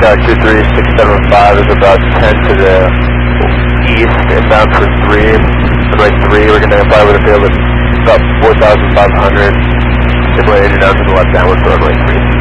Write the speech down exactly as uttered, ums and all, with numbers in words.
Star two three six seven five is about ten to the east, inbound for three, runway three, we're going to fly with a field of about four thousand five hundred, simulate engine down to the left downward for runway three.